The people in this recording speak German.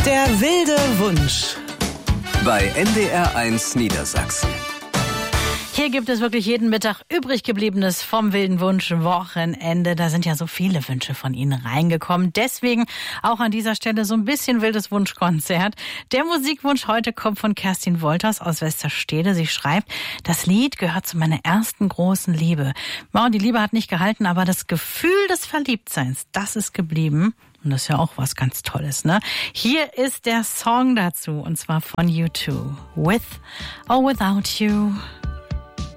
Der wilde Wunsch. Bei NDR1 Niedersachsen. Hier gibt es wirklich jeden Mittag übrig gebliebenes vom wilden Wunsch Wochenende. Da sind ja so viele Wünsche von Ihnen reingekommen. Deswegen auch an dieser Stelle so ein bisschen wildes Wunschkonzert. Der Musikwunsch heute kommt von Kerstin Wolters aus Westerstede. Sie schreibt, das Lied gehört zu meiner ersten großen Liebe. Wow, die Liebe hat nicht gehalten, aber das Gefühl des Verliebtseins, das ist geblieben. Und das ist ja auch was ganz Tolles, ne? Hier ist der Song dazu, und zwar von U2. With or Without You.